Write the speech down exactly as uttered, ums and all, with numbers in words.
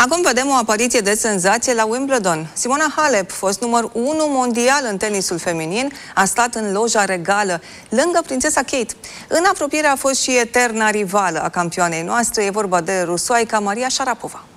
Acum vedem o apariție de senzație la Wimbledon. Simona Halep, fost număr unu mondial în tenisul feminin, a stat în loja regală, lângă prințesa Kate. În apropiere a fost și eterna rivală a campioanei noastre, e vorba de rusoaica Maria Sharapova.